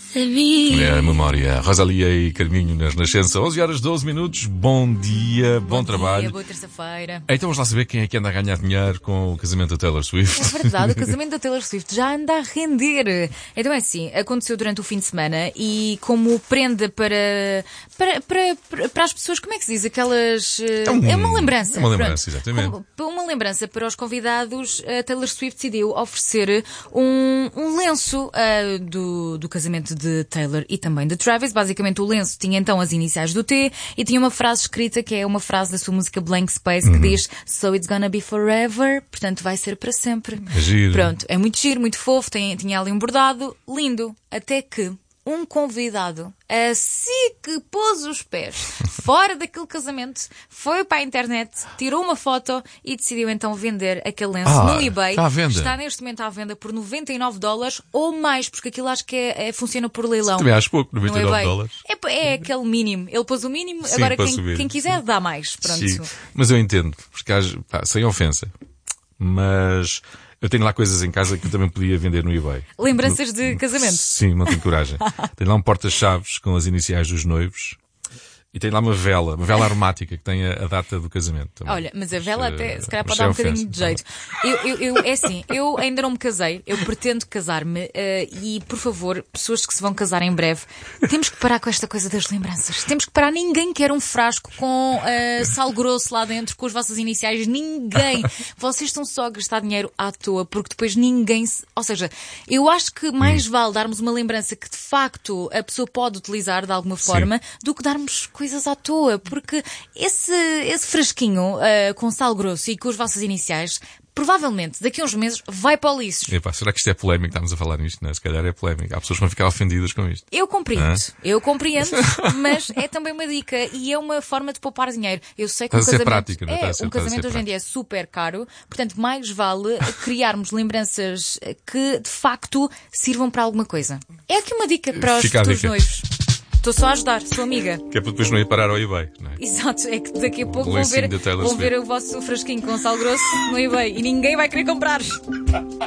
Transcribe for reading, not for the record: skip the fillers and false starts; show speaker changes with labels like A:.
A: sabia.
B: É a memória. Rosalia e Carminho na Renascença. 11h12. Bom dia, bom trabalho.
A: Boa terça-feira.
B: Então vamos lá saber quem é que anda a ganhar dinheiro com o casamento da Taylor Swift.
A: É verdade, o casamento da Taylor Swift já anda a render. Então é assim, aconteceu durante o fim de semana e como prenda para as pessoas, como é que se diz? Aquelas... É uma lembrança.
B: É uma lembrança, exatamente.
A: Uma lembrança para os convidados, a Taylor Swift decidiu oferecer um lenço do casamento de Taylor e também de Travis. Basicamente o lenço tinha então as iniciais do T e tinha uma frase escrita que é uma frase da sua música Blank Space que diz So it's gonna be forever, portanto vai ser para sempre.
B: É giro.
A: Pronto, é muito giro, muito fofo, tinha ali um bordado, lindo, até que um convidado, assim que pôs os pés fora daquele casamento, foi para a internet, tirou uma foto e decidiu então vender aquele lenço no eBay.
B: Está à venda.
A: Está neste momento à venda por $99 ou mais, porque aquilo acho que funciona por leilão.
B: Também acho pouco,
A: No
B: $99.
A: É aquele mínimo. Ele pôs o mínimo,
B: Sim,
A: agora
B: pôs o mínimo,
A: quem quiser dá mais. Pronto.
B: Sim. Mas eu entendo, porque sem ofensa, mas... Eu tenho lá coisas em casa que eu também podia vender no eBay.
A: Lembranças de casamento?
B: Sim, não tenho coragem. Tenho lá um porta-chaves com as iniciais dos noivos e tenho lá uma vela aromática que tem a data do casamento também.
A: Olha, mas a vela até, se calhar pode
B: Mas
A: dar um
B: é
A: bocadinho
B: ofensa.
A: de jeito. É assim, eu ainda não me casei, eu pretendo casar-me e, por favor, pessoas que se vão casar em breve, temos que parar com esta coisa das lembranças. Temos que parar. Ninguém quer um frasco com sal grosso lá dentro, com as vossas iniciais. Ninguém. Vocês estão só a gastar dinheiro à toa, porque depois ninguém se... Ou seja, eu acho que mais vale darmos uma lembrança que, de facto, a pessoa pode utilizar de alguma forma, do que darmos coisas à toa, porque esse frasquinho com sal grosso e com as vossas iniciais, provavelmente, daqui a uns meses, vai para o lixo.
B: Epá, será que isto é polémico? Estamos a falar nisto, não é? Se calhar é polémico. Há pessoas que vão ficar ofendidas com isto.
A: Eu compreendo, mas é também uma dica e é uma forma de poupar dinheiro. Eu sei que
B: Estás a ser prática, não é?
A: um casamento hoje em dia é super caro, portanto mais vale criarmos lembranças que de facto sirvam para alguma coisa. É aqui uma dica para os
B: Fica a
A: futuros
B: dica.
A: noivos. Estou só a ajudar, sou amiga.
B: Que é para depois não ir parar ao eBay, não é?
A: Exato, é que daqui a pouco
B: O
A: vão
B: lencinho da Taylor
A: ver
B: Swift.
A: o vosso frasquinho com sal grosso no eBay e ninguém vai querer comprar.